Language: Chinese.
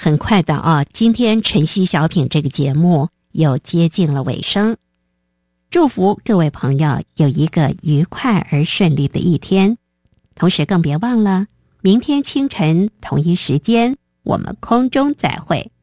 很快的啊，今天晨曦小品这个节目又接近了尾声。祝福各位朋友有一个愉快而顺利的一天，同时更别忘了明天清晨同一时间我们空中再会。